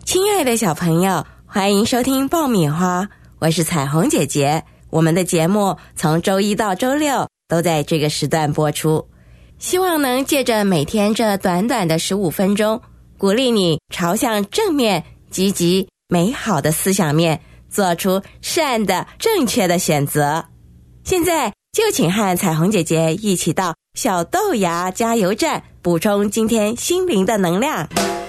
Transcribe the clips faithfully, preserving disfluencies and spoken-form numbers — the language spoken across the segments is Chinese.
亲爱的小朋友，欢迎收听爆米花，我是彩虹姐姐。我们的节目从周一到周六都在这个时段播出，希望能借着每天这短短的十五分钟，鼓励你朝向正面、积极、美好的思想面，做出善的、正确的选择。现在就请和彩虹姐姐一起到小豆芽加油站，补充今天心灵的能量。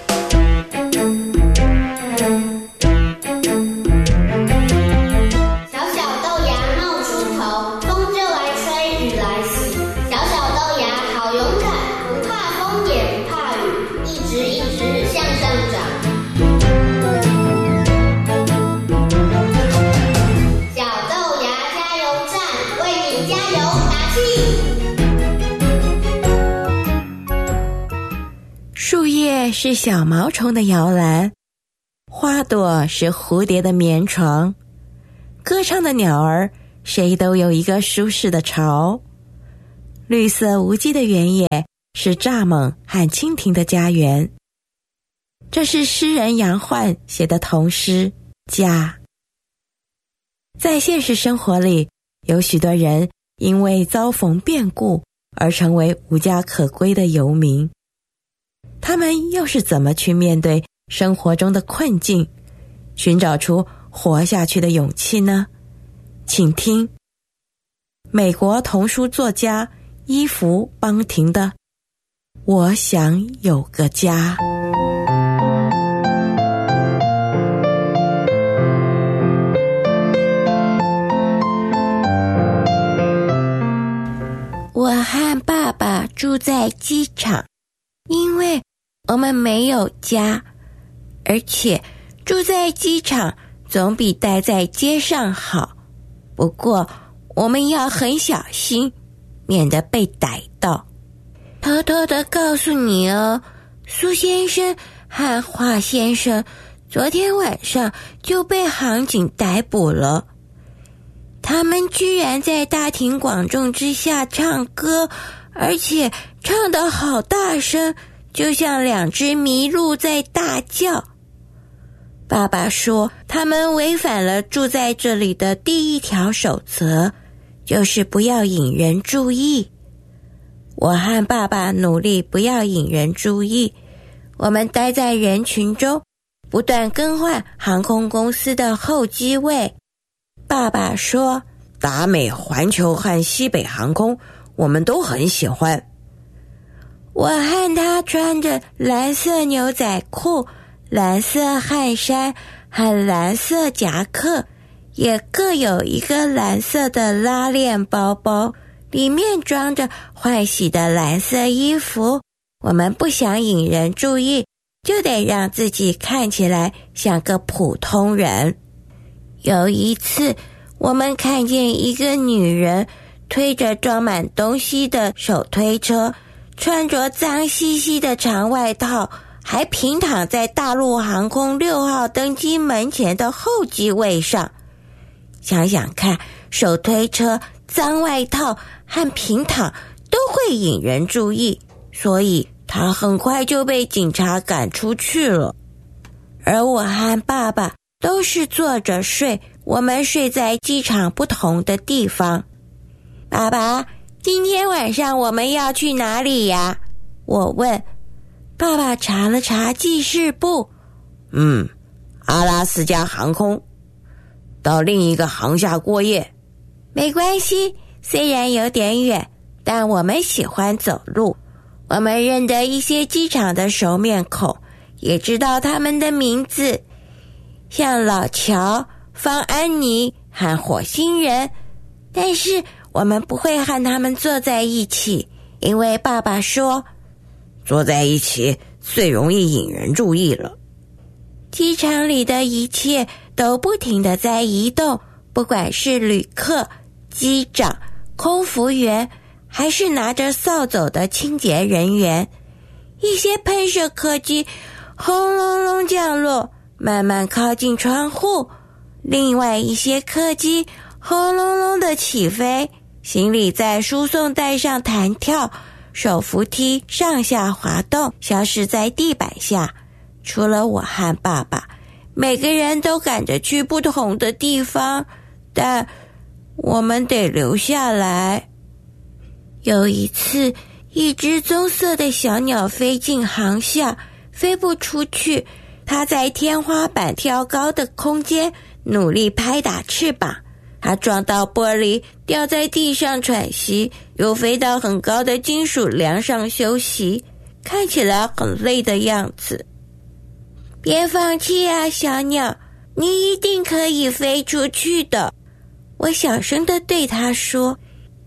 树叶是小毛虫的摇篮，花朵是蝴蝶的眠床，歌唱的鸟儿谁都有一个舒适的巢，绿色无际的原野是蚱蜢和蜻蜓的家园。这是诗人杨焕写的童诗《家》。在现实生活里，有许多人因为遭逢变故而成为无家可归的游民。他们又是怎么去面对生活中的困境，寻找出活下去的勇气呢？请听美国童书作家伊芙·邦廷的《我想有个家》。我和爸爸住在机场，因为我们没有家，而且住在机场总比待在街上好。不过我们要很小心，免得被逮到。偷偷的告诉你哦，苏先生和华先生昨天晚上就被航警逮捕了。他们居然在大庭广众之下唱歌，而且唱得好大声，就像两只麋鹿在大叫。爸爸说，他们违反了住在这里的第一条守则，就是不要引人注意。我和爸爸努力不要引人注意，我们待在人群中，不断更换航空公司的候机位。爸爸说，达美、环球和西北航空我们都很喜欢。我和他穿着蓝色牛仔裤、蓝色汗衫和蓝色夹克，也各有一个蓝色的拉链包包，里面装着换洗的蓝色衣服。我们不想引人注意，就得让自己看起来像个普通人。有一次，我们看见一个女人推着装满东西的手推车，穿着脏兮兮的长外套，还平躺在大陆航空六号登机门前的候机位上。想想看，手推车、脏外套和平躺都会引人注意，所以他很快就被警察赶出去了。而我和爸爸都是坐着睡，我们睡在机场不同的地方。爸爸，今天晚上我们要去哪里呀？我问。爸爸查了查记事簿，嗯，阿拉斯加航空，到另一个航厦过夜。没关系，虽然有点远，但我们喜欢走路。我们认得一些机场的熟面孔，也知道他们的名字，像老乔、方安妮和火星人。但是我们不会和他们坐在一起，因为爸爸说，坐在一起最容易引人注意了。机场里的一切都不停地在移动，不管是旅客、机长、空服员，还是拿着扫帚的清洁人员。一些喷射客机轰隆隆降落，慢慢靠近窗户，另外一些客机轰隆隆的起飞，行李在输送带上弹跳，手扶梯上下滑动，消失在地板下。除了我和爸爸， 每个人都赶着去不同的地方，但我们得留下来。有一次，一只棕色的小鸟飞进航厦，飞不出去。它在天花板挑高的空间努力拍打翅膀，它撞到玻璃，掉在地上喘息，又飞到很高的金属梁上休息，看起来很累的样子。别放弃啊，小鸟，你一定可以飞出去的，我小声地对它说。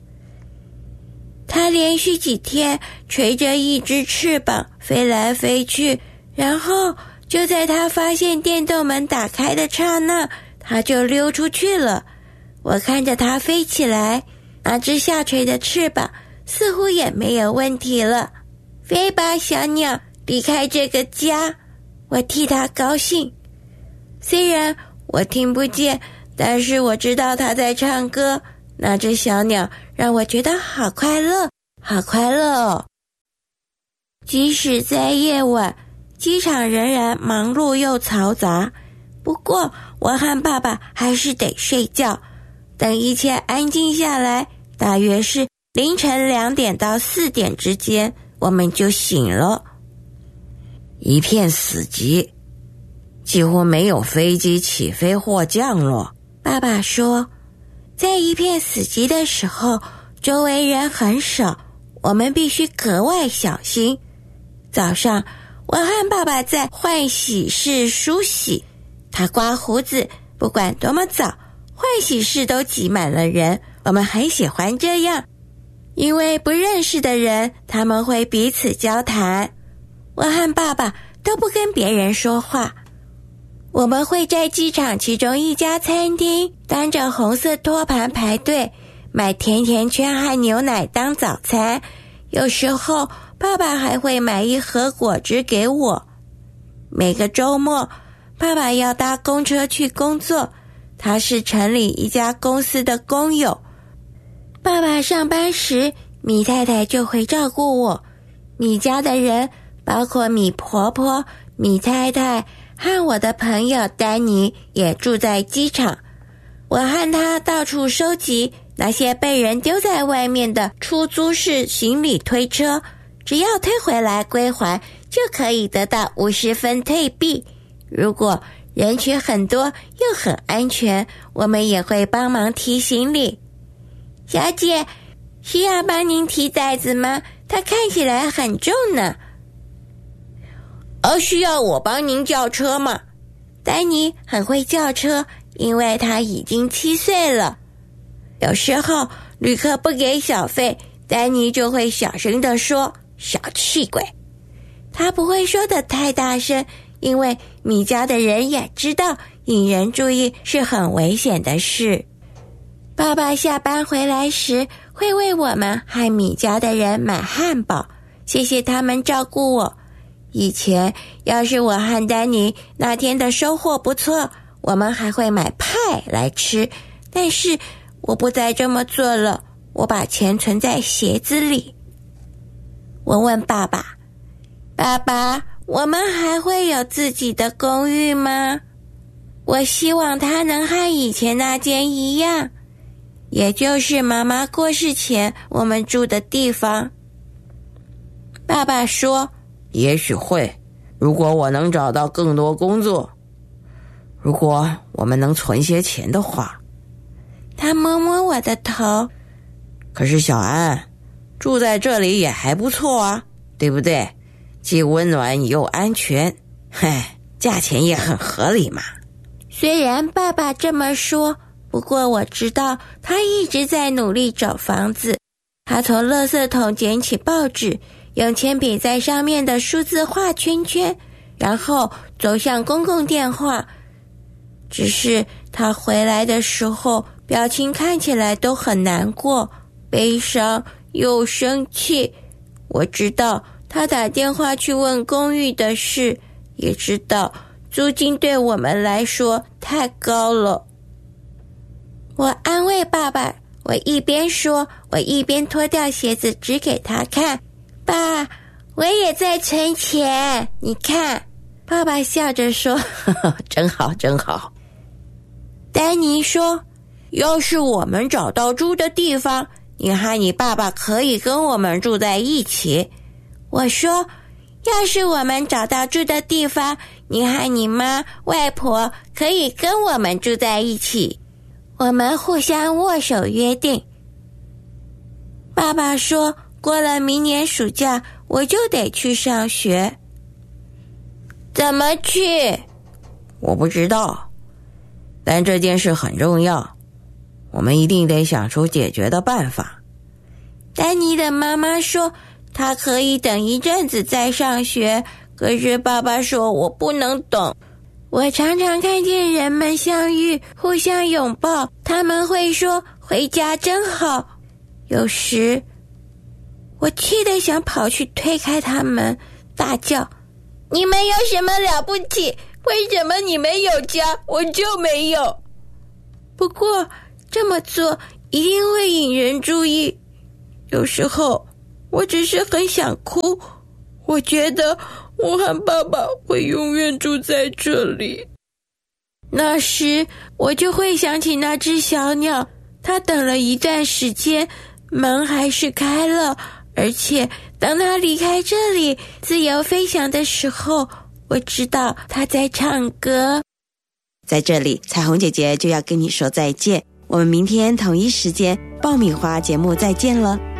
它连续几天垂着一只翅膀飞来飞去，然后就在它发现电动门打开的刹那，它就溜出去了。我看着它飞起来，那只下垂的翅膀似乎也没有问题了。飞吧，小鸟，离开这个家，我替它高兴。虽然我听不见，但是我知道它在唱歌。那只小鸟让我觉得好快乐，好快乐哦。即使在夜晚，机场仍然忙碌又嘈杂，不过我和爸爸还是得睡觉。等一切安静下来，大约是凌晨两点到四点之间，我们就醒了。 一片死寂，几乎没有飞机起飞或降落。 爸爸说，在一片死寂的时候，周围人很少，我们必须格外小心。早上，我和爸爸在换洗室梳洗，他刮胡子，不管多么早，换洗室都挤满了人，我们很喜欢这样，因为不认识的人，他们会彼此交谈。我和爸爸都不跟别人说话。我们会在机场其中一家餐厅端着红色托盘排队，买甜甜圈和牛奶当早餐。有时候爸爸还会买一盒果汁给我。每个周末，爸爸要搭公车去工作，他是城里一家公司的工友。爸爸上班时，米太太就会照顾我。米家的人包括米婆婆、米太太和我的朋友丹尼也住在机场。我和他到处收集那些被人丢在外面的出租式行李推车，只要推回来归还，就可以得到五十分退币。如果人群很多又很安全，我们也会帮忙提行李。小姐，需要帮您提袋子吗？它看起来很重呢。 而需要我帮您叫车吗？ 丹尼很会叫车，因为他已经七岁了。有时候旅客不给小费，丹尼就会小声地说，小气鬼。他不会说得太大声，因为米家的人也知道引人注意是很危险的事。爸爸下班回来时，会为我们和米家的人买汉堡，谢谢他们照顾我。以前要是我和丹尼那天的收获不错，我们还会买派来吃，但是我不再这么做了，我把钱存在鞋子里。我问爸爸，爸爸，我们还会有自己的公寓吗？我希望它能和以前那间一样，也就是妈妈过世前我们住的地方。爸爸说， 也许会，如果我能找到更多工作，如果我们能存些钱的话。 他摸摸我的头。 可是小安，住在这里也还不错啊，对不对？既温暖又安全，嗨，价钱也很合理嘛。 虽然爸爸这么说，不过我知道他一直在努力找房子。他从垃圾桶捡起报纸，用铅笔在上面的数字画圈圈，然后走向公共电话。只是他回来的时候，表情看起来都很难过，悲伤又生气。我知道他打电话去问公寓的事，也知道租金对我们来说太高了。我安慰爸爸，我一边说，我一边脱掉鞋子指给他看。爸，我也在存钱，你看。 爸爸笑着说， 呵呵，真好真好。 丹尼说，要是我们找到住的地方，你和你爸爸可以跟我们住在一起。我说，要是我们找到住的地方，你和你妈、外婆可以跟我们住在一起。我们互相握手约定。爸爸说，过了明年暑假，我就得去上学。怎么去？ 我不知道，但这件事很重要，我们一定得想出解决的办法。 丹尼的妈妈说，她可以等一阵子再上学，可是爸爸说我不能等。我常常看见人们相遇，互相拥抱，他们会说回家真好。有时我气得想跑去推开他们，大叫，你们有什么了不起？为什么你们有家，我就没有？不过这么做一定会引人注意。有时候我只是很想哭，我觉得我和爸爸会永远住在这里。那时我就会想起那只小鸟，它等了一段时间，门还是开了，而且当它离开这里自由飞翔的时候，我知道它在唱歌。 在这里，彩虹姐姐就要跟你说再见，我们明天同一时间爆米花节目再见了。